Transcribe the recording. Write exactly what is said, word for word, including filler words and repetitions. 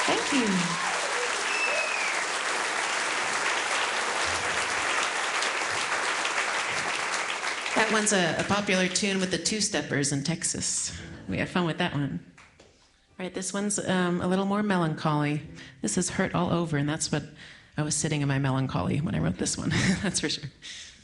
Thank you. That one's a, a popular tune with the Two-Steppers in Texas. We had fun with that one. All right, this one's um, a little more melancholy. This is Hurt All Over, and that's what I was sitting in my melancholy when I wrote this one, that's for sure.